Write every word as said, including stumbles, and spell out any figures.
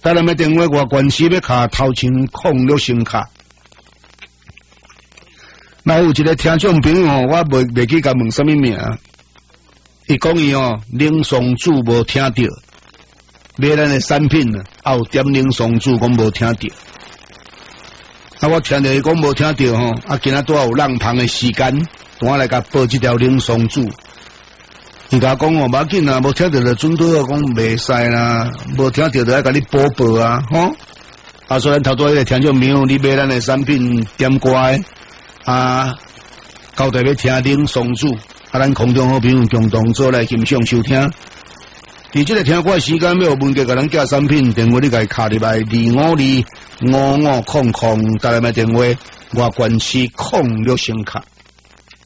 台南的电话外关系要卡头前控六声卡。那有一个听众朋友，我未未记甲问什么名，伊讲伊哦，冷松子无听到，买咱的产品啊，有点冷松子讲无听到。啊，我听到伊讲无听到吼，啊，今仔拄有浪旁的时间，我来甲报这条冷松子。伊甲讲哦，无要紧啊，无听到就准倒讲袂使啦，无听到就爱甲你补报啊，吼。啊，所以咱头拄迄个听众朋友，你买咱的产品点乖。啊，交代要听冷松子，啊，咱空中好朋友共同做来欣赏收听。伫这个听歌时间，要有问题，甲咱寄产品电话，你甲伊卡入来二五二五五空空，带来买电话，外关系空六声卡。